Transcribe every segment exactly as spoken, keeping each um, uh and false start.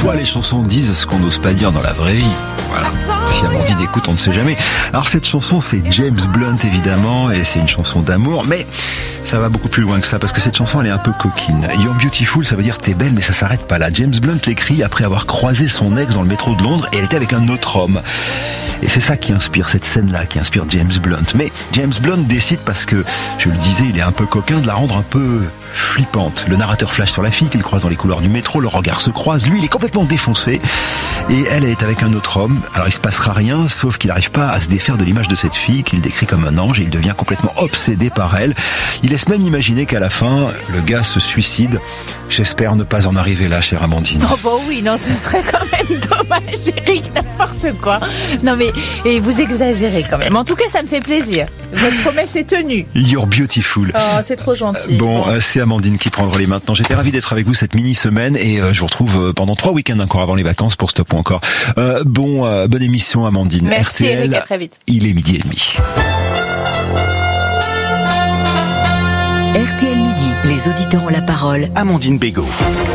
Parfois, les chansons disent ce qu'on n'ose pas dire dans la vraie vie. Voilà. Si Amandine écoute, on ne sait jamais. Alors cette chanson, c'est James Blunt évidemment, et c'est une chanson d'amour, mais ça va beaucoup plus loin que ça, parce que cette chanson, elle est un peu coquine. You're beautiful, ça veut dire t'es belle, mais ça s'arrête pas là. James Blunt l'écrit après avoir croisé son ex dans le métro de Londres, et elle était avec un autre homme. Et c'est ça qui inspire, cette scène-là, qui inspire James Blunt. Mais James Blunt décide, parce que, je le disais, il est un peu coquin, de la rendre un peu flippante. Le narrateur flash sur la fille qu'il croise dans les couloirs du métro, le regard se croise, lui il est complètement défoncé, et elle est avec un autre homme. Alors il se passera rien, sauf qu'il n'arrive pas à se défaire de l'image de cette fille qu'il décrit comme un ange, et il devient complètement obsédé par elle. Il laisse même imaginer qu'à la fin, le gars se suicide. J'espère ne pas en arriver là, chère Amandine. Oh bah oui, non, ce serait quand même dommage, Eric, n'importe quoi. Non mais, et vous exagérez quand même. En tout cas, ça me fait plaisir. Votre promesse est tenue. You're beautiful. Oh, c'est trop gentil. Bon, euh, c'est Amandine qui prend le relais maintenant. J'étais ravi d'être avec vous cette mini-semaine, et euh, je vous retrouve euh, pendant trois week-ends encore avant les vacances pour Stop ou encore. Euh, bon, euh, bonne émission, Amandine. Merci, R T L, Eric, à très vite. Il est midi et demi. R T L Midi, les auditeurs ont la parole. Amandine Bégaud.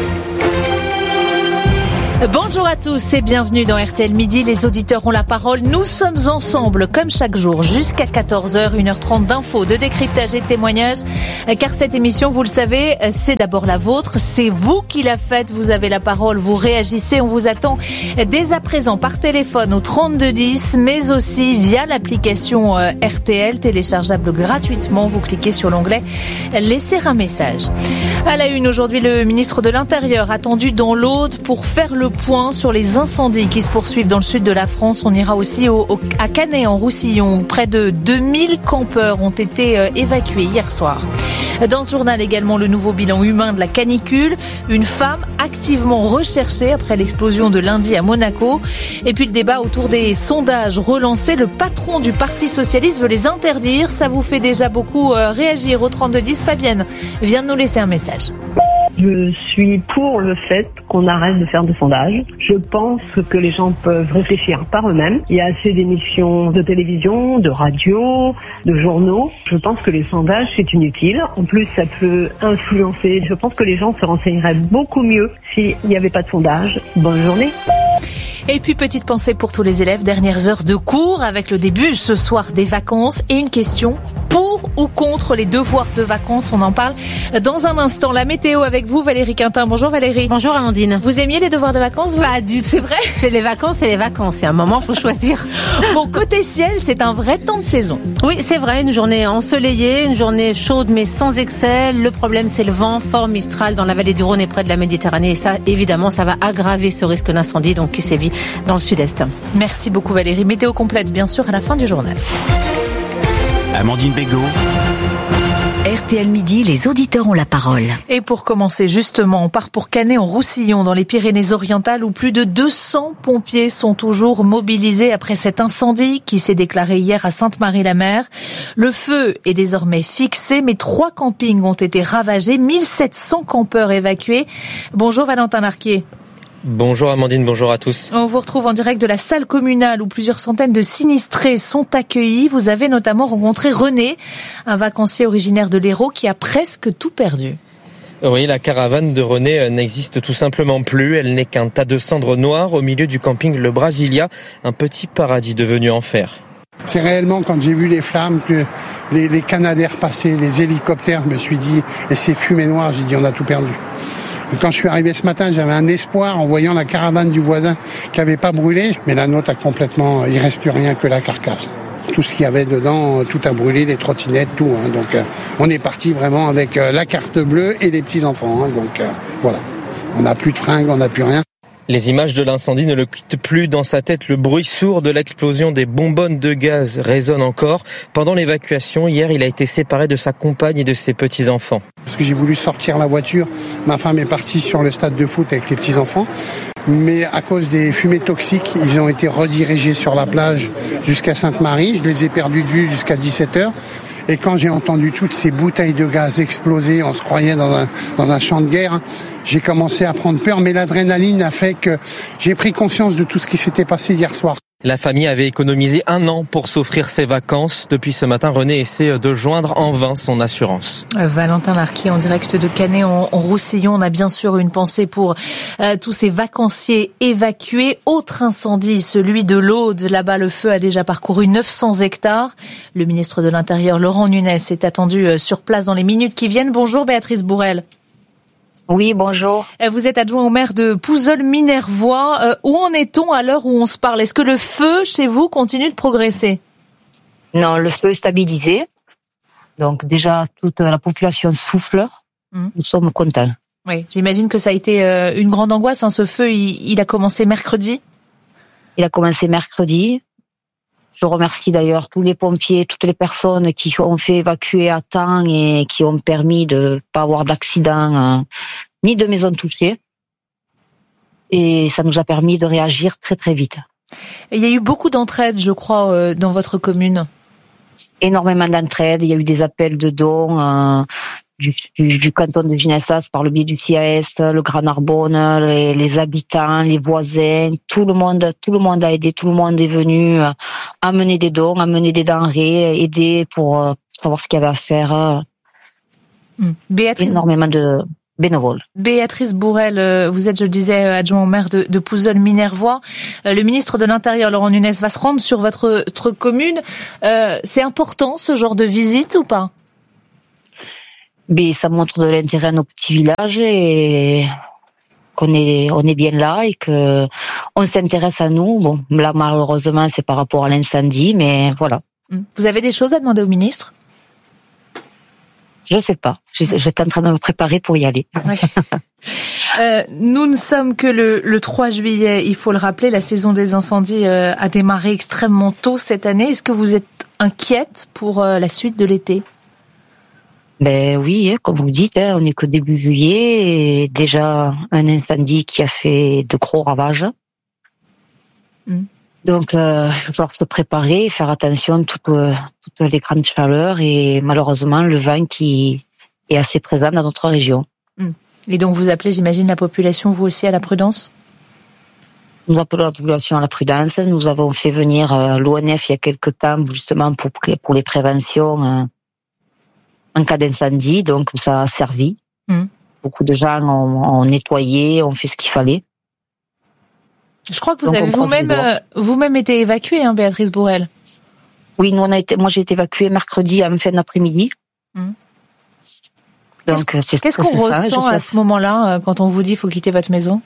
Bonjour à tous et bienvenue dans R T L Midi, les auditeurs ont la parole. Nous sommes ensemble comme chaque jour jusqu'à quatorze heures, une heure trente d'infos, de décryptage et de témoignages. Car cette émission, vous le savez, c'est d'abord la vôtre, c'est vous qui la faites, vous avez la parole, vous réagissez, on vous attend dès à présent par téléphone au trente-deux dix, mais aussi via l'application R T L, téléchargeable gratuitement. Vous cliquez sur l'onglet « Laisser un message ». À la une aujourd'hui, le ministre de l'Intérieur attendu dans l'Aude pour faire le point sur les incendies qui se poursuivent dans le sud de la France. On ira aussi au, au, à Canet en Roussillon où près de deux mille campeurs ont été euh, évacués hier soir. Dans ce journal également, le nouveau bilan humain de la canicule, une femme activement recherchée après l'explosion de lundi à Monaco. Et puis le débat autour des sondages relancés, le patron du Parti Socialiste veut les interdire. Ça vous fait déjà beaucoup euh, réagir au trente-deux dix. Fabienne vient de nous laisser un message. Je suis pour le fait qu'on arrête de faire des sondages. Je pense que les gens peuvent réfléchir par eux-mêmes. Il y a assez d'émissions de télévision, de radio, de journaux. Je pense que les sondages, c'est inutile. En plus, ça peut influencer. Je pense que les gens se renseigneraient beaucoup mieux s'il n'y avait pas de sondage. Bonne journée. Et puis, petite pensée pour tous les élèves, dernières heures de cours avec le début ce soir des vacances et une question pour ou contre les devoirs de vacances. On en parle dans un instant. La météo avec vous, Valérie Quintin. Bonjour Valérie. Bonjour Amandine. Vous aimiez les devoirs de vacances, vous? Pas du tout. C'est vrai? C'est les vacances, c'est les vacances. Il y a un moment, faut choisir. Bon, côté ciel, c'est un vrai temps de saison. Oui, c'est vrai. Une journée ensoleillée, une journée chaude mais sans excès. Le problème, c'est le vent fort Mistral dans la vallée du Rhône et près de la Méditerranée. Et ça, évidemment, ça va aggraver ce risque d'incendie donc qui sévit dans le sud-est. Merci beaucoup Valérie. Météo complète, bien sûr, à la fin du journal. Amandine Bégaud. R T L Midi, les auditeurs ont la parole. Et pour commencer, justement, on part pour Canet en Roussillon, dans les Pyrénées-Orientales, où plus de deux cents pompiers sont toujours mobilisés après cet incendie qui s'est déclaré hier à Sainte-Marie-la-Mer. Le feu est désormais fixé, mais trois campings ont été ravagés, mille sept cents campeurs évacués. Bonjour Valentin Larquier. Bonjour Amandine, bonjour à tous. On vous retrouve en direct de la salle communale où plusieurs centaines de sinistrés sont accueillis. Vous avez notamment rencontré René, un vacancier originaire de l'Hérault qui a presque tout perdu. Oui, la caravane de René n'existe tout simplement plus. Elle n'est qu'un tas de cendres noires au milieu du camping Le Brasilia, un petit paradis devenu enfer. C'est réellement quand j'ai vu les flammes, que les, les Canadair passaient, les hélicoptères, je me suis dit, et ces fumées noires, j'ai dit on a tout perdu. Et quand je suis arrivé ce matin, j'avais un espoir en voyant la caravane du voisin qui avait pas brûlé, mais la nôtre a complètement, il reste plus rien que la carcasse. Tout ce qu'il y avait dedans, tout a brûlé, les trottinettes, tout. Hein. Donc euh, on est parti vraiment avec euh, la carte bleue et les petits enfants. Hein. Donc euh, voilà, on n'a plus de fringues, on n'a plus rien. Les images de l'incendie ne le quittent plus dans sa tête. Le bruit sourd de l'explosion des bonbonnes de gaz résonne encore. Pendant l'évacuation, hier, il a été séparé de sa compagne et de ses petits-enfants. Parce que j'ai voulu sortir la voiture, ma femme est partie sur le stade de foot avec les petits-enfants. Mais à cause des fumées toxiques, ils ont été redirigés sur la plage jusqu'à Sainte-Marie. Je les ai perdus de vue jusqu'à dix-sept heures. Et quand j'ai entendu toutes ces bouteilles de gaz exploser, on se croyait dans un, dans un champ de guerre, j'ai commencé à prendre peur. Mais l'adrénaline a fait que j'ai pris conscience de tout ce qui s'était passé hier soir. La famille avait économisé un an pour s'offrir ses vacances. Depuis ce matin, René essaie de joindre en vain son assurance. Valentin Larquier en direct de Canet en, en Roussillon. On a bien sûr une pensée pour euh, tous ces vacanciers évacués. Autre incendie, celui de l'Aude. Là-bas, le feu a déjà parcouru neuf cents hectares. Le ministre de l'Intérieur, Laurent Nunez, est attendu sur place dans les minutes qui viennent. Bonjour Béatrice Bourrel. Oui, bonjour. Vous êtes adjoint au maire de Pouzols-Minervois. Euh, où en est-on à l'heure où on se parle? Est-ce que le feu chez vous continue de progresser? Non, le feu est stabilisé. Donc déjà, toute la population souffle. Mmh. Nous sommes contents. Oui, j'imagine que ça a été euh, une grande angoisse. Hein. Ce feu, il, il a commencé mercredi. Il a commencé mercredi. Je remercie d'ailleurs tous les pompiers, toutes les personnes qui ont fait évacuer à temps et qui ont permis de ne pas avoir d'accident euh, ni de maisons touchées. Et ça nous a permis de réagir très très vite. Et il y a eu beaucoup d'entraide, je crois, euh, dans votre commune. Énormément d'entraide. Il y a eu des appels de dons euh, du, du, du canton de Ginestaz par le biais du C I A Est, le Grand Narbonne, les, les habitants, les voisins. Tout le monde, tout le monde a aidé. Tout le monde est venu euh, amener des dons, amener des denrées, aider pour euh, savoir ce qu'il y avait à faire. Mmh. Béatrice... Énormément de bénévoles. Béatrice Bourrel, vous êtes, je le disais, adjoint au maire de, de Pouzols-Minervois. Le ministre de l'Intérieur, Laurent Nunez, va se rendre sur votre, votre commune. Euh, c'est important, ce genre de visite, ou pas? Mais ça montre de l'intérêt à nos petits villages et qu'on est, on est bien là et que on s'intéresse à nous. Bon, là, malheureusement, c'est par rapport à l'incendie, mais voilà. Vous avez des choses à demander au ministre? Je ne sais pas. J'étais en train de me préparer pour y aller. Ouais. euh, nous ne sommes que le, le trois juillet. Il faut le rappeler, la saison des incendies euh, a démarré extrêmement tôt cette année. Est-ce que vous êtes inquiète pour euh, la suite de l'été? Ben oui, hein, comme vous dites, hein, on n'est que début juillet et déjà un incendie qui a fait de gros ravages. Mm. Donc, euh, il va falloir se préparer, faire attention à toutes, euh, toutes les grandes chaleurs et malheureusement le vent qui est assez présent dans notre région. Mm. Et donc vous appelez, j'imagine, la population, vous aussi, à la prudence? Nous appelons la population à la prudence. Nous avons fait venir euh, l'O N F il y a quelques temps justement pour, pour les préventions euh, en cas d'incendie, donc ça a servi. Mmh. Beaucoup de gens ont, ont nettoyé, ont fait ce qu'il fallait. Je crois que vous donc avez vous-même, euh, vous-même été évacuée, hein, Béatrice Bourrel. Oui, nous on a été, moi j'ai été évacuée mercredi en fin d'après-midi. Mmh. Donc, qu'est-ce, c'est, qu'est-ce qu'on c'est ressent ça, à ce moment-là quand on vous dit qu'il faut quitter votre maison?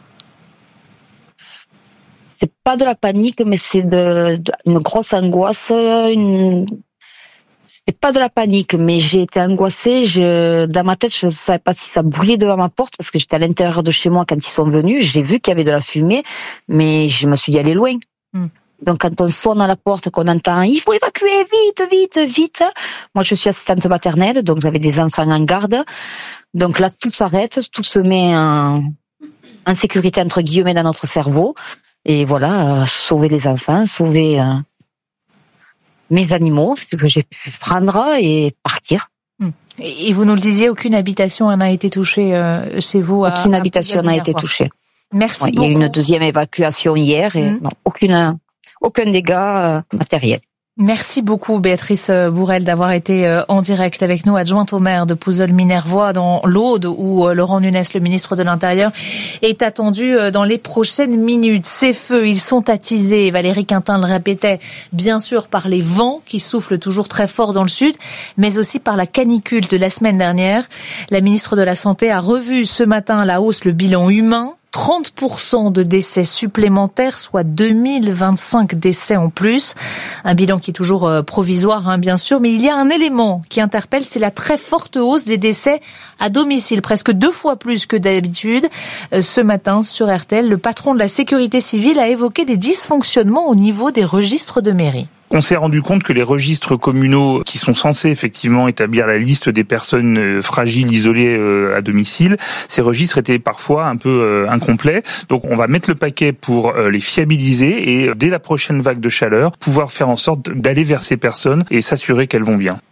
C'est pas de la panique, mais c'est de, de une grosse angoisse, une... C'est pas de la panique, mais j'ai été angoissée. Je, dans ma tête, je ne savais pas si ça brûlait devant ma porte parce que j'étais à l'intérieur de chez moi quand ils sont venus. J'ai vu qu'il y avait de la fumée, mais je me suis dit aller loin. Mm. Donc quand on sonne à la porte, qu'on entend « il faut évacuer vite, vite, vite ». Moi, je suis assistante maternelle, donc j'avais des enfants en garde. Donc là, tout s'arrête, tout se met en, en sécurité entre guillemets dans notre cerveau. Et voilà, euh, sauver les enfants, sauver... Euh, mes animaux, ce que j'ai pu prendre et partir. Et vous nous le disiez, aucune habitation n'a été touchée euh, chez vous. Aucune à, habitation à n'a été touchée. Merci ouais, beaucoup. Il y a eu une deuxième évacuation hier et mmh. non, aucune, aucun dégât euh, matériel. Merci beaucoup Béatrice Bourrel d'avoir été en direct avec nous, adjointe au maire de Pouzols-Minervois dans l'Aude où Laurent Nunez, le ministre de l'Intérieur, est attendu dans les prochaines minutes. Ces feux, ils sont attisés, Valérie Quintin le répétait, bien sûr par les vents qui soufflent toujours très fort dans le sud, mais aussi par la canicule de la semaine dernière. La ministre de la Santé a revu ce matin à la hausse le bilan humain. trente pour cent de décès supplémentaires, soit deux mille vingt-cinq décès en plus. Un bilan qui est toujours provisoire, hein, bien sûr, mais il y a un élément qui interpelle, c'est la très forte hausse des décès à domicile, presque deux fois plus que d'habitude. Ce matin, sur R T L, le patron de la sécurité civile a évoqué des dysfonctionnements au niveau des registres de mairie. On s'est rendu compte que les registres communaux qui sont censés effectivement établir la liste des personnes fragiles isolées à domicile, ces registres étaient parfois un peu incomplets. Donc on va mettre le paquet pour les fiabiliser et dès la prochaine vague de chaleur, pouvoir faire en sorte d'aller vers ces personnes et s'assurer qu'elles vont bien.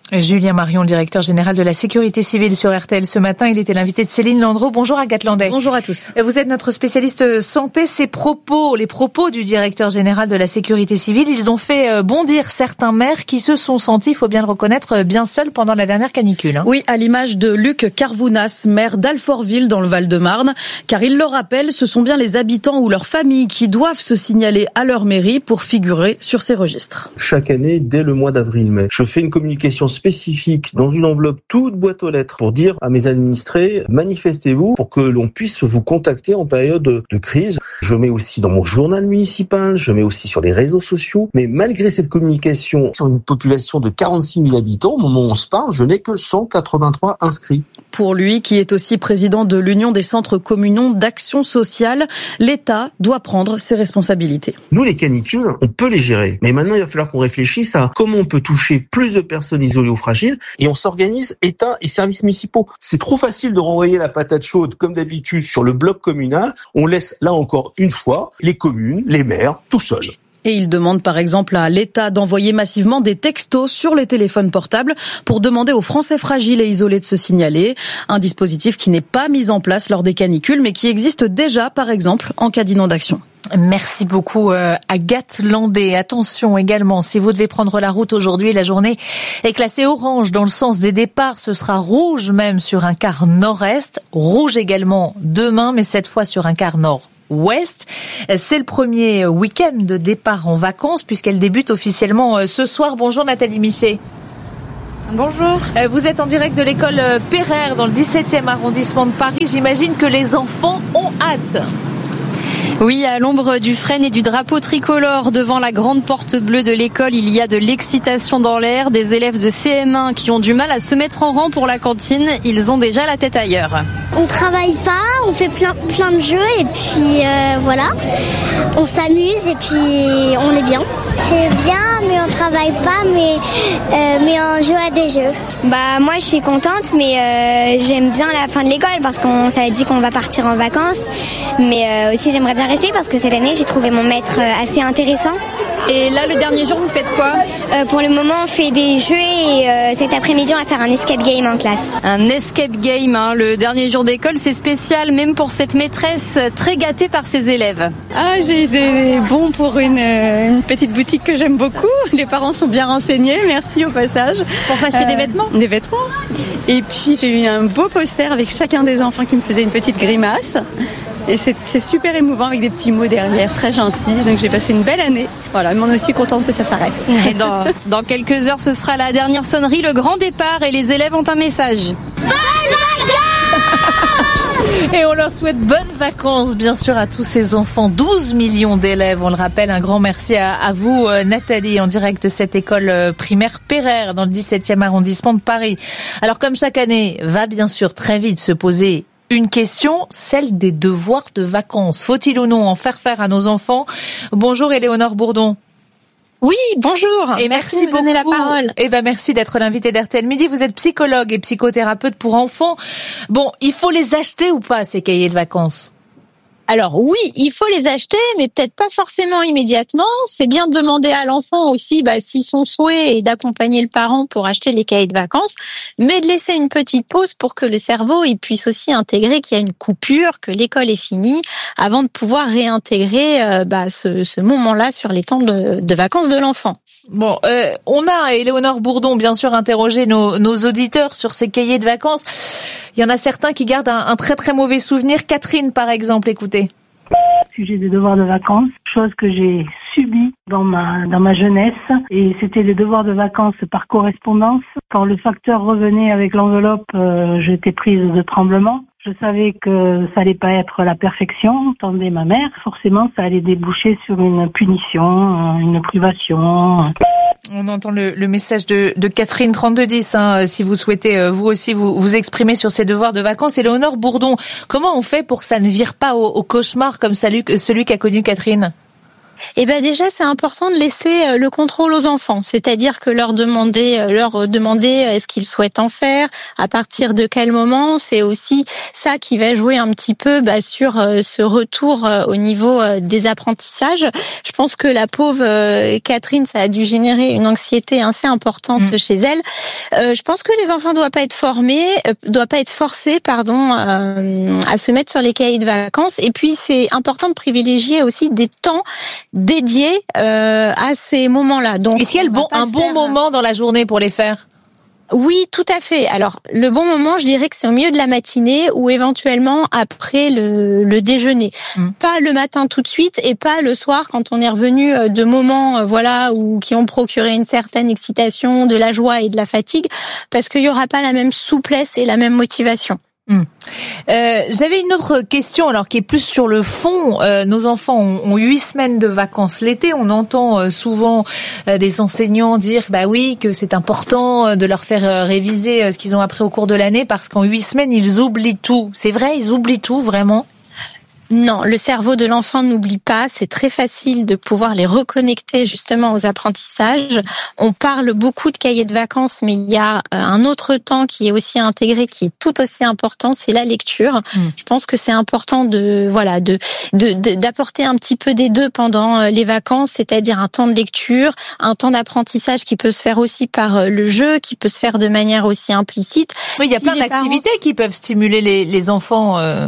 Julien Marion, le directeur général de la sécurité civile sur R T L ce matin. Il était l'invité de Céline Landreau. Bonjour Agathe Landais. Bonjour à tous. Vous êtes notre spécialiste santé. Ces propos, les propos du directeur général de la sécurité civile, ils ont fait bondir certains maires qui se sont sentis, il faut bien le reconnaître, bien seuls pendant la dernière canicule. Hein. Oui, à l'image de Luc Carvounas, maire d'Alfortville dans le Val-de-Marne. Car il le rappelle, ce sont bien les habitants ou leurs familles qui doivent se signaler à leur mairie pour figurer sur ces registres. Chaque année, dès le mois d'avril-mai, je fais une communication spécifique dans une enveloppe toute boîte aux lettres pour dire à mes administrés, manifestez-vous pour que l'on puisse vous contacter en période de crise. Je mets aussi dans mon journal municipal, je mets aussi sur les réseaux sociaux. Mais malgré cette communication, sur une population de quarante-six mille habitants, au moment où on se parle, je n'ai que cent quatre-vingt-trois inscrits. Pour lui, qui est aussi président de l'Union des centres communaux d'action sociale, l'État doit prendre ses responsabilités. Nous, les canicules, on peut les gérer. Mais maintenant, il va falloir qu'on réfléchisse à comment on peut toucher plus de personnes isolées ou fragiles, et on s'organise État et services municipaux. C'est trop facile de renvoyer la patate chaude, comme d'habitude, sur le bloc communal. On laisse, là encore une fois, les communes, les maires, tout seuls. Et il demande par exemple à l'État d'envoyer massivement des textos sur les téléphones portables pour demander aux Français fragiles et isolés de se signaler. Un dispositif qui n'est pas mis en place lors des canicules, mais qui existe déjà, par exemple, en cas d'inondation. Merci beaucoup euh, Agathe Landais. Attention également, si vous devez prendre la route aujourd'hui, la journée est classée orange dans le sens des départs. Ce sera rouge même sur un quart nord-est, rouge également demain, mais cette fois sur un quart nord. Ouest. C'est le premier week-end de départ en vacances puisqu'elle débute officiellement ce soir. Bonjour Nathalie Michet. Bonjour. Vous êtes en direct de l'école Pereire dans le dix-septième arrondissement de Paris. J'imagine que les enfants ont hâte. Oui, à l'ombre du frêne et du drapeau tricolore devant la grande porte bleue de l'école, il y a de l'excitation dans l'air. Des élèves de C M un qui ont du mal à se mettre en rang pour la cantine, ils ont déjà la tête ailleurs. On travaille pas, on fait plein, plein de jeux et puis euh, voilà, on s'amuse et puis on est bien. C'est bien, mais on travaille pas, mais, euh, mais on joue à des jeux. Bah moi je suis contente, mais euh, j'aime bien la fin de l'école parce qu'on ça dit qu'on va partir en vacances, mais euh, aussi j'aimerais bien rester parce que cette année j'ai trouvé mon maître assez intéressant. Et là le dernier jour vous faites quoi ? euh, Pour le moment on fait des jeux et euh, cet après-midi on va faire un escape game en classe. Un escape game, hein, le dernier jour d'école, c'est spécial même pour cette maîtresse très gâtée par ses élèves. Ah, j'ai été bon pour une, une petite boutique que j'aime beaucoup. Les parents sont bien renseignés, merci au passage. Pour s'acheter euh, des vêtements ? Des vêtements. Et puis j'ai eu un beau poster avec chacun des enfants qui me faisait une petite grimace. Et c'est, c'est super émouvant avec des petits mots derrière, très gentils. Donc j'ai passé une belle année. Voilà, mais on est aussi contente que ça s'arrête. Et dans, dans quelques heures, ce sera la dernière sonnerie, le grand départ, et les élèves ont un message. Et on leur souhaite bonnes vacances, bien sûr, à tous ces enfants. douze millions d'élèves, on le rappelle. Un grand merci à, à vous, Nathalie, en direct de cette école primaire Pereire, dans le dix-septième arrondissement de Paris. Alors, comme chaque année, va bien sûr très vite se poser une question, celle des devoirs de vacances. Faut-il ou non en faire faire à nos enfants ? Bonjour Éléonore Bourdon. Oui, bonjour. Et merci, merci de me donner la parole. Et ben merci d'être l'invité d'R T L Midi. Vous êtes psychologue et psychothérapeute pour enfants. Bon, il faut les acheter ou pas ces cahiers de vacances ? Alors oui, il faut les acheter, mais peut-être pas forcément immédiatement. C'est bien de demander à l'enfant aussi bah, si son souhait est d'accompagner le parent pour acheter les cahiers de vacances, mais de laisser une petite pause pour que le cerveau il puisse aussi intégrer qu'il y a une coupure, que l'école est finie, avant de pouvoir réintégrer euh, bah, ce, ce moment-là sur les temps de, de vacances de l'enfant. Bon, euh, on a, Éléonore Bourdon, bien sûr, interrogé nos, nos auditeurs sur ces cahiers de vacances. Il y en a certains qui gardent un, un très très mauvais souvenir. Catherine, par exemple, écoutez. Sujet des devoirs de vacances, chose que j'ai subie dans ma dans ma jeunesse, et c'était les devoirs de vacances par correspondance. Quand le facteur revenait avec l'enveloppe, euh, j'étais prise de tremblement. Je savais que ça allait pas être la perfection, entendait ma mère. Forcément, ça allait déboucher sur une punition, une privation. On entend le, le message de, de Catherine trente-deux dix, hein, si vous souhaitez vous aussi vous, vous exprimer sur ces devoirs de vacances. Et Éléonore Bourdon, comment on fait pour que ça ne vire pas au, au cauchemar comme celui, celui qu'a connu Catherine ? Eh ben déjà, c'est important de laisser le contrôle aux enfants, c'est-à-dire que leur demander, leur demander est-ce qu'ils souhaitent en faire, à partir de quel moment. C'est aussi ça qui va jouer un petit peu bah, sur ce retour au niveau des apprentissages. Je pense que la pauvre Catherine, ça a dû générer une anxiété assez importante mmh. chez elle. Euh, je pense que les enfants doivent pas être formés, euh, doivent pas être forcés, pardon, euh, à se mettre sur les cahiers de vacances. Et puis c'est important de privilégier aussi des temps dédiés euh, à ces moments-là. Donc, est-ce qu'il y a le bon, un bon faire... moment dans la journée pour les faire? Oui, tout à fait. Alors, le bon moment, je dirais que c'est au milieu de la matinée ou éventuellement après le, le déjeuner. Mmh. Pas le matin tout de suite et pas le soir quand on est revenu de moments, voilà, où qui ont procuré une certaine excitation, de la joie et de la fatigue, parce qu'il y aura pas la même souplesse et la même motivation. Hum. Euh, j'avais une autre question, alors qui est plus sur le fond. Euh, nos enfants ont, ont huit semaines de vacances l'été. On entend euh, souvent euh, des enseignants dire, bah oui, que c'est important de leur faire euh, réviser euh, ce qu'ils ont appris au cours de l'année, parce qu'en huit semaines ils oublient tout. C'est vrai, ils oublient tout, vraiment? Non, le cerveau de l'enfant n'oublie pas. C'est très facile de pouvoir les reconnecter justement aux apprentissages. On parle beaucoup de cahiers de vacances, mais il y a un autre temps qui est aussi intégré, qui est tout aussi important, c'est la lecture. Mmh. Je pense que c'est important de voilà de, de, de d'apporter un petit peu des deux pendant les vacances, c'est-à-dire un temps de lecture, un temps d'apprentissage qui peut se faire aussi par le jeu, qui peut se faire de manière aussi implicite. Oui, il y a si plein d'activités parents... qui peuvent stimuler les, les enfants. Euh...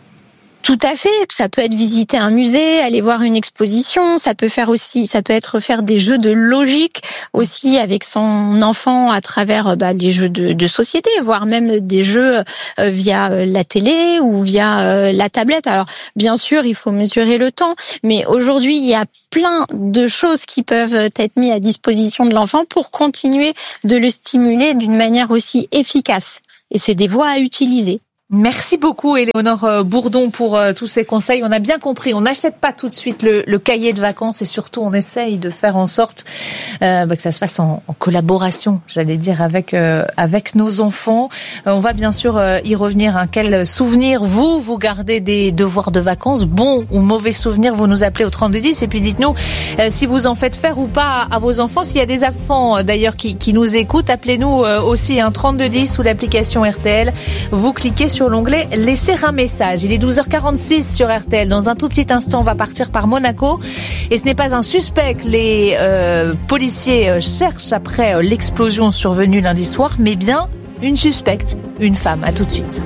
Tout à fait. Ça peut être visiter un musée, aller voir une exposition. Ça peut faire aussi, ça peut être faire des jeux de logique aussi avec son enfant à travers bah, des jeux de, de société, voire même des jeux euh, via la télé ou via euh, la tablette. Alors bien sûr, il faut mesurer le temps, mais aujourd'hui il y a plein de choses qui peuvent être mises à disposition de l'enfant pour continuer de le stimuler d'une manière aussi efficace. Et c'est des voies à utiliser. Merci beaucoup Éléonore Bourdon pour euh, tous ces conseils. On a bien compris, on n'achète pas tout de suite le, le cahier de vacances et surtout on essaye de faire en sorte euh, bah, que ça se fasse en, en collaboration, j'allais dire, avec euh, avec nos enfants. Euh, on va bien sûr euh, y revenir. Hein. Quel souvenir vous, vous gardez des devoirs de vacances, bons ou mauvais souvenirs? Vous nous appelez au trente-deux dix et puis dites-nous euh, si vous en faites faire ou pas à, à vos enfants. S'il y a des enfants euh, d'ailleurs qui, qui nous écoutent, appelez-nous euh, aussi un hein, trente-deux dix ou l'application R T L. Vous cliquez sur l'onglet laisser un message. Il est douze heures quarante-six sur R T L. Dans un tout petit instant, on va partir par Monaco. Et ce n'est pas un suspect que les euh, policiers cherchent après l'explosion survenue lundi soir, mais bien une suspecte, une femme. À tout de suite.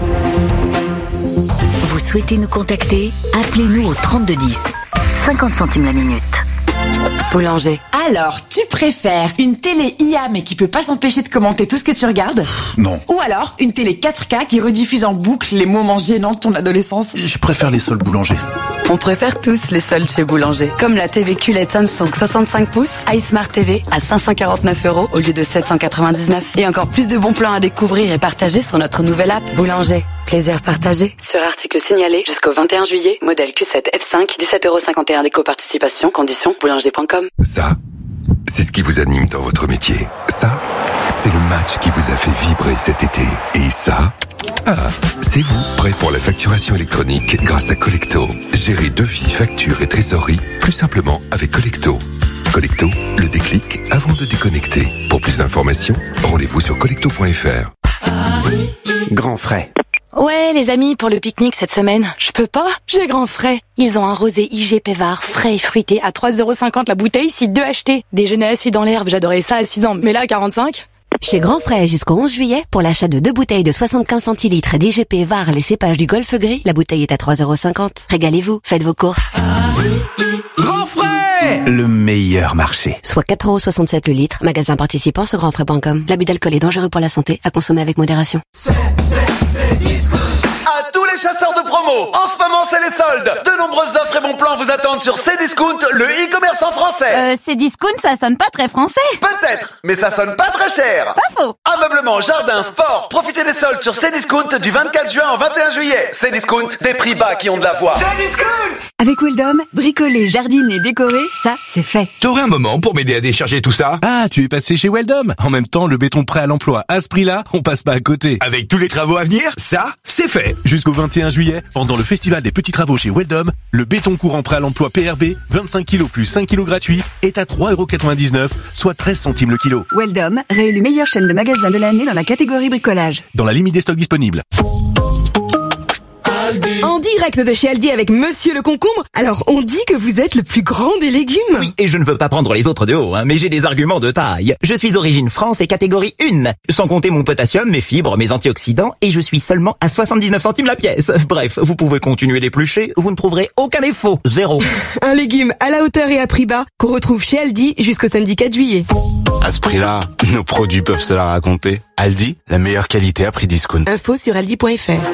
Vous souhaitez nous contacter? Appelez-nous au trente-deux dix. cinquante centimes la minute. Boulanger. Alors, tu préfères une télé I A mais qui peut pas s'empêcher de commenter tout ce que tu regardes? Non. Ou alors une télé quatre K qui rediffuse en boucle les moments gênants de ton adolescence? Je préfère les soldes Boulanger. On préfère tous les soldes chez Boulanger. Comme la T V Q L E D Samsung soixante-cinq pouces, iSmart T V à cinq cent quarante-neuf euros au lieu de sept cent quatre-vingt-dix-neuf. Et encore plus de bons plans à découvrir et partager sur notre nouvelle app Boulanger. Plaisir partagé. Sur article signalé jusqu'au vingt et un juillet, modèle Q sept F cinq, dix-sept euros cinquante et un d'éco-participation, conditions boulanger point com. Ça, c'est ce qui vous anime dans votre métier. Ça, c'est le match qui vous a fait vibrer cet été. Et ça, ah, c'est vous, prêt pour la facturation électronique grâce à Collecto. Gérez devis, factures et trésorerie plus simplement avec Collecto. Collecto, le déclic avant de déconnecter. Pour plus d'informations, rendez-vous sur collecto point f r. Grand frais. Ouais, les amis, pour le pique-nique cette semaine, je peux pas, j'ai Grand Frais. Ils ont un rosé I G Pévard, frais et fruité, à trois euros cinquante la bouteille, si deux achetés. Déjeuner assis dans l'herbe, j'adorais ça à six ans, mais là, à quarante-cinq. Chez Grand Frais, jusqu'au onze juillet, pour l'achat de deux bouteilles de soixante-quinze centilitres d'I G P V A R, les cépages du Golfe Gris, la bouteille est à trois euros cinquante. Régalez-vous, faites vos courses. Grand Frais, le meilleur marché. Soit quatre euros soixante-sept le litre, magasin participant sur grand frais point com. L'abus d'alcool est dangereux pour la santé, à consommer avec modération. C'est, c'est, c'est disco. À tous les chasseurs de promo, en ce moment c'est les soldes. De nombreuses offres et bons plans vous attendent sur Cdiscount, le e-commerce en français. Euh, Cdiscount, ça sonne pas très français. Peut-être, mais ça sonne pas très cher. Pas faux. Ameublement, jardin, sport, profitez des soldes sur Cdiscount du vingt-quatre juin au vingt et un juillet. Cdiscount, des prix bas qui ont de la voix. Cdiscount. Avec Wildom, bricoler, jardiner, décorer, ça c'est fait. T'aurais un moment pour m'aider à décharger tout ça? Ah, tu es passé chez Wildom. En même temps, le béton prêt à l'emploi, à ce prix-là, on passe pas à côté. Avec tous les travaux à venir, ça, c'est fait. Jusqu'au vingt vingt et un juillet, pendant le festival des petits travaux chez Weldom, le béton courant prêt à l'emploi P R B, vingt-cinq kilos plus cinq kilos gratuits, est à trois euros quatre-vingt-dix-neuf, soit treize centimes le kilo. Weldom, réélu meilleure chaîne de magasins de l'année dans la catégorie bricolage. Dans la limite des stocks disponibles. En direct de chez Aldi avec Monsieur le Concombre. Alors, on dit que vous êtes le plus grand des légumes. Oui, et je ne veux pas prendre les autres de haut, hein, mais j'ai des arguments de taille. Je suis origine France et catégorie un, sans compter mon potassium, mes fibres, mes antioxydants, et je suis seulement à soixante-dix-neuf centimes la pièce. Bref, vous pouvez continuer d'éplucher, vous ne trouverez aucun défaut. Zéro. Un légume à la hauteur et à prix bas qu'on retrouve chez Aldi jusqu'au samedi quatre juillet. À ce prix-là, nos produits peuvent se la raconter. Aldi, la meilleure qualité à prix discount. Info sur aldi point f r.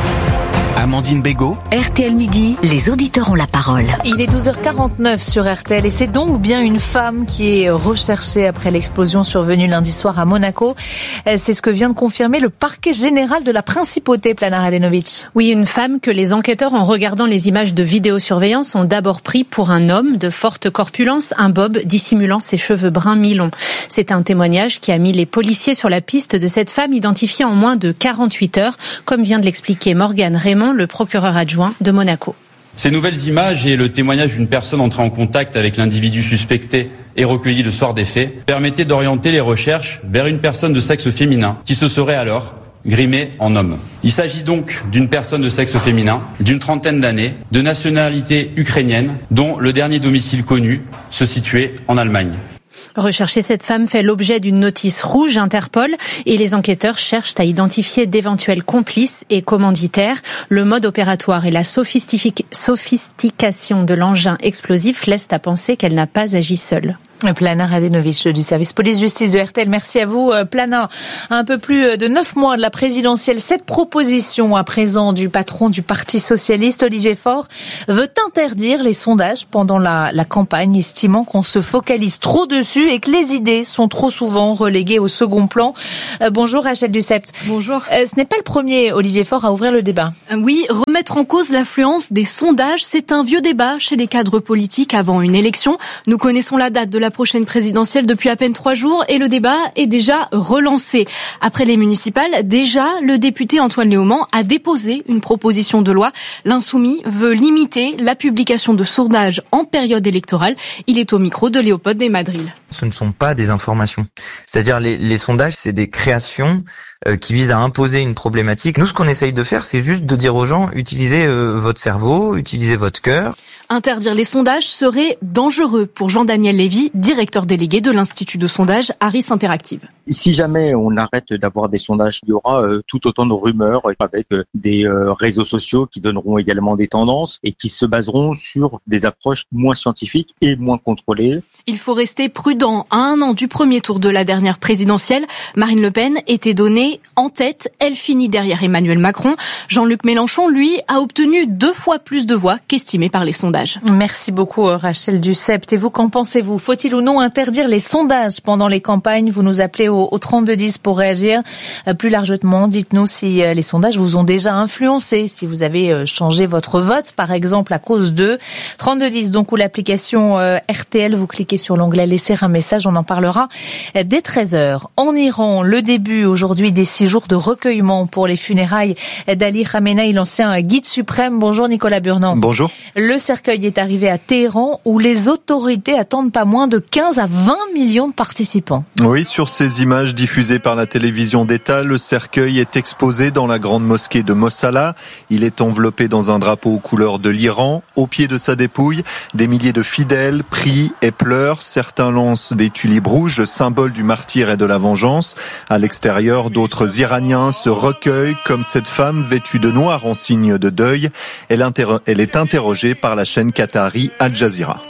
Amandine Bégaud. R T L Midi, les auditeurs ont la parole. Il est douze heures quarante-neuf sur R T L et c'est donc bien une femme qui est recherchée après l'explosion survenue lundi soir à Monaco. C'est ce que vient de confirmer le parquet général de la Principauté, Plana Radenovic. Oui, une femme que les enquêteurs, en regardant les images de vidéosurveillance, ont d'abord pris pour un homme de forte corpulence, un bob dissimulant ses cheveux bruns mi-longs. C'est un témoignage qui a mis les policiers sur la piste de cette femme identifiée en moins de quarante-huit heures, comme vient de l'expliquer Morgane Raymond, le procureur adjoint de Monaco. Ces nouvelles images et le témoignage d'une personne entrée en contact avec l'individu suspecté et recueilli le soir des faits permettaient d'orienter les recherches vers une personne de sexe féminin qui se serait alors grimée en homme. Il s'agit donc d'une personne de sexe féminin, d'une trentaine d'années, de nationalité ukrainienne, dont le dernier domicile connu se situait en Allemagne. Rechercher cette femme fait l'objet d'une notice rouge Interpol et les enquêteurs cherchent à identifier d'éventuels complices et commanditaires. Le mode opératoire et la sophistique- sophistication de l'engin explosif laissent à penser qu'elle n'a pas agi seule. Plana Radenovic du service police-justice de R T L. Merci à vous, Plana. Un peu plus de neuf mois de la présidentielle. Cette proposition à présent du patron du Parti socialiste, Olivier Faure, veut interdire les sondages pendant la, la campagne, estimant qu'on se focalise trop dessus et que les idées sont trop souvent reléguées au second plan. Euh, bonjour Rachel Dussept. Bonjour. Euh, ce n'est pas le premier Olivier Faure à ouvrir le débat. Oui, remettre en cause l'influence des sondages, c'est un vieux débat chez les cadres politiques avant une élection. Nous connaissons la date de la prochaine présidentielle depuis à peine trois jours et le débat est déjà relancé. Après les municipales, déjà, le député Antoine Léaumont a déposé une proposition de loi. L'Insoumis veut limiter la publication de sondages en période électorale. Il est au micro de Léopold Desmadrilles. Ce ne sont pas des informations. C'est-à-dire les, les sondages, c'est des créations euh, qui visent à imposer une problématique. Nous, ce qu'on essaye de faire, c'est juste de dire aux gens, utilisez euh, votre cerveau, utilisez votre cœur. Interdire les sondages serait dangereux pour Jean-Daniel Lévy, directeur délégué de l'Institut de sondage Harris Interactive. Si jamais on arrête d'avoir des sondages, il y aura euh, tout autant de rumeurs avec euh, des euh, réseaux sociaux qui donneront également des tendances et qui se baseront sur des approches moins scientifiques et moins contrôlées. Il faut rester prudent. À un an du premier tour de la dernière présidentielle, Marine Le Pen était donnée en tête. Elle finit derrière Emmanuel Macron. Jean-Luc Mélenchon, lui, a obtenu deux fois plus de voix qu'estimé par les sondages. Merci beaucoup Rachel Dussept. Et vous, qu'en pensez-vous? Faut-il ou non interdire les sondages pendant les campagnes? Vous nous appelez au, au trente-deux dix pour réagir. Plus largement, dites-nous si les sondages vous ont déjà influencé, si vous avez changé votre vote, par exemple, à cause d'eux. trente-deux dix, donc, ou l'application R T L, vous cliquez sur l'onglet « Laisser un message », on en parlera dès treize heures. En Iran, le début aujourd'hui des six jours de recueillement pour les funérailles d'Ali Khamenei, l'ancien guide suprême. Bonjour Nicolas Burnand. Bonjour. Le cercueil est arrivé à Téhéran où les autorités attendent pas moins de quinze à vingt millions de participants. Oui, sur ces images diffusées par la télévision d'État, le cercueil est exposé dans la grande mosquée de Mossala. Il est enveloppé dans un drapeau aux couleurs de l'Iran. Au pied de sa dépouille, des milliers de fidèles prient et pleurent. Certains lancent des tulipes rouges, symbole du martyre et de la vengeance. À l'extérieur, d'autres Iraniens se recueillent, comme cette femme vêtue de noir en signe de deuil. Elle, interro- elle est interrogée par la chaîne qatari Al Jazeera.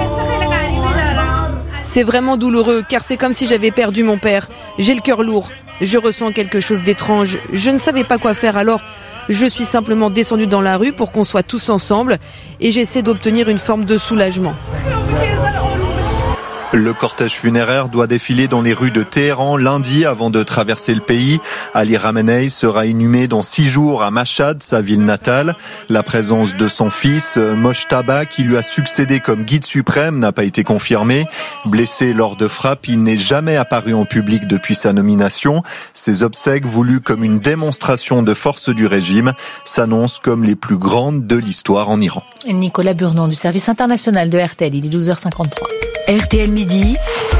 C'est vraiment douloureux car c'est comme si j'avais perdu mon père. J'ai le cœur lourd. Je ressens quelque chose d'étrange. Je ne savais pas quoi faire alors. Je suis simplement descendue dans la rue pour qu'on soit tous ensemble et j'essaie d'obtenir une forme de soulagement. Le cortège funéraire doit défiler dans les rues de Téhéran lundi avant de traverser le pays. Ali Khamenei sera inhumé dans six jours à Mashhad, sa ville natale. La présence de son fils, Mojtaba, qui lui a succédé comme guide suprême, n'a pas été confirmée. Blessé lors de frappes, il n'est jamais apparu en public depuis sa nomination. Ses obsèques, voulues comme une démonstration de force du régime, s'annoncent comme les plus grandes de l'histoire en Iran. Nicolas Burnand du service international de R T L, il est douze heures cinquante-trois. R T L Midi.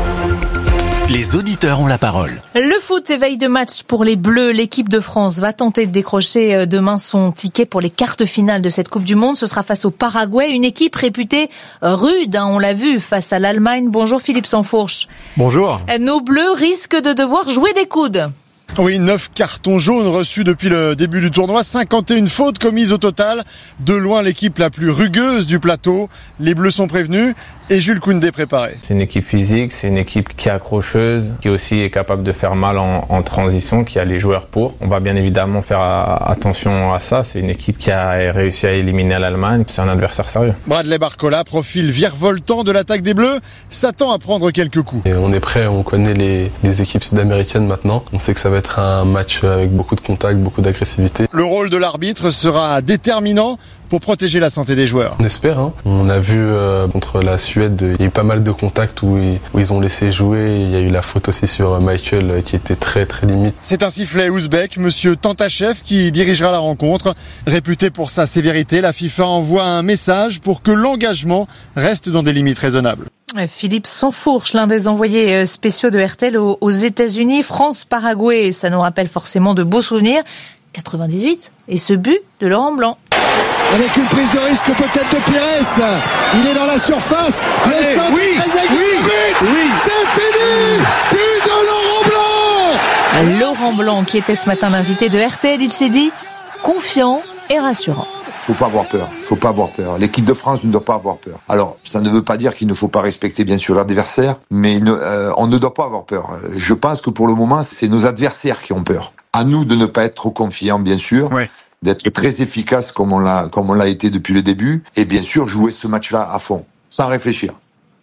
Les auditeurs ont la parole. Le foot éveille de match pour les Bleus. L'équipe de France va tenter de décrocher demain son ticket pour les quarts finales de cette Coupe du Monde. Ce sera face au Paraguay, une équipe réputée rude, hein, on l'a vu, face à l'Allemagne. Bonjour Philippe Sansfourche. Bonjour. Nos Bleus risquent de devoir jouer des coudes. Oui, neuf cartons jaunes reçus depuis le début du tournoi, cinquante et une fautes commises au total. De loin l'équipe la plus rugueuse du plateau. Les Bleus sont prévenus et Jules Koundé préparé. C'est une équipe physique, c'est une équipe qui est accrocheuse, qui aussi est capable de faire mal en, en transition, qui a les joueurs pour. On va bien évidemment faire attention à ça. C'est une équipe qui a réussi à éliminer l'Allemagne. C'est un adversaire sérieux. Bradley Barcola, profil virevoltant de l'attaque des Bleus, s'attend à prendre quelques coups. Et on est prêt, on connaît les, les équipes sud-américaines maintenant. On sait que ça va être un match avec beaucoup de contacts, beaucoup d'agressivité. Le rôle de l'arbitre sera déterminant pour protéger la santé des joueurs. On espère. Hein. On a vu euh, contre la Suède, il y a eu pas mal de contacts où ils, où ils ont laissé jouer. Il y a eu la faute aussi sur Michael euh, qui était très très limite. C'est un sifflet ouzbek, monsieur Tantachev, qui dirigera la rencontre. Réputé pour sa sévérité, la FIFA envoie un message pour que l'engagement reste dans des limites raisonnables. Philippe Sansfourche, l'un des envoyés spéciaux de R T L aux États-Unis, France-Paraguay, ça nous rappelle forcément de beaux souvenirs. quatre-vingt-dix-huit, et ce but de Laurent Blanc. Avec une prise de risque peut-être de Pires, il est dans la surface, le centre oui, très aigu, oui, but, oui. c'est fini, but de Laurent Blanc. Laurent Blanc, qui était ce matin l'invité de R T L, il s'est dit confiant et rassurant. Faut pas avoir peur, faut pas avoir peur. L'équipe de France ne doit pas avoir peur. Alors, ça ne veut pas dire qu'il ne faut pas respecter bien sûr l'adversaire, mais ne, euh, on ne doit pas avoir peur. Je pense que pour le moment, c'est nos adversaires qui ont peur. À nous de ne pas être trop confiants, bien sûr, ouais. D'être très efficace comme on l'a, comme on l'a été depuis le début, et bien sûr jouer ce match-là à fond, sans réfléchir.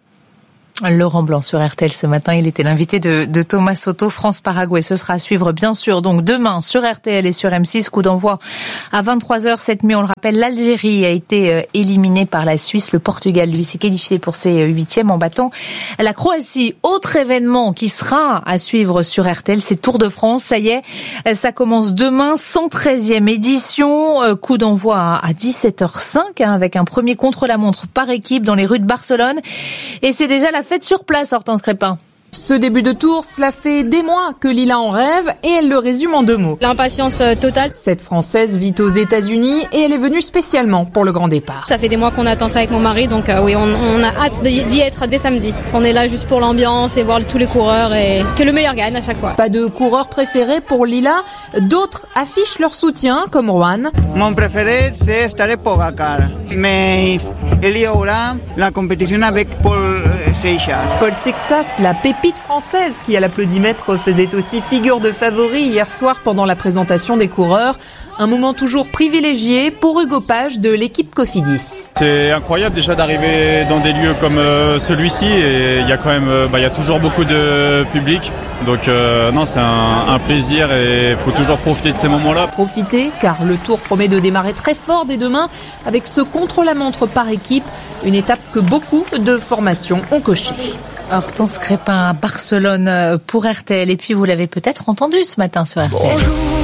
Laurent Blanc sur R T L ce matin, il était l'invité de, de Thomas Soto, France-Paraguay. Ce sera à suivre bien sûr donc demain sur R T L et sur M six. Coup d'envoi à vingt-trois heures cette nuit. On le rappelle, l'Algérie a été éliminée par la Suisse. Le Portugal, lui, s'est qualifié pour ses huitièmes en battant la Croatie. Autre événement qui sera à suivre sur R T L, c'est Tour de France. Ça y est, ça commence demain, cent treizième édition. Coup d'envoi à dix-sept heures cinq hein, avec un premier contre-la-montre par équipe dans les rues de Barcelone. Et c'est déjà la fête sur place, Hortense Crépin. Ce début de tour, cela fait des mois que Lila en rêve et elle le résume en deux mots. L'impatience totale. Cette Française vit aux États-Unis et elle est venue spécialement pour le grand départ. Ça fait des mois qu'on attend ça avec mon mari, donc euh, oui, on, on a hâte d'y être dès samedi. On est là juste pour l'ambiance et voir tous les coureurs et que le meilleur gagne à chaque fois. Pas de coureur préféré pour Lila, d'autres affichent leur soutien comme Juan. Mon préféré c'est Tadej Pogacar, mais il y aura la compétition avec Paul Seixas. Paul Seixas, la pépite française qui à l'applaudimètre faisait aussi figure de favori hier soir pendant la présentation des coureurs. Un moment toujours privilégié pour Hugo Page de l'équipe Cofidis. C'est incroyable déjà d'arriver dans des lieux comme euh, celui-ci et il y a quand même, euh, bah, il y a toujours beaucoup de public. Donc euh, non, c'est un, un plaisir et il faut toujours profiter de ces moments-là. Profiter car le tour promet de démarrer très fort dès demain avec ce contre-la-montre par équipe, une étape que beaucoup de formations ont coché. Hortense Crépin à Barcelone pour R T L. Et puis vous l'avez peut-être entendu ce matin sur R T L. Bonjour.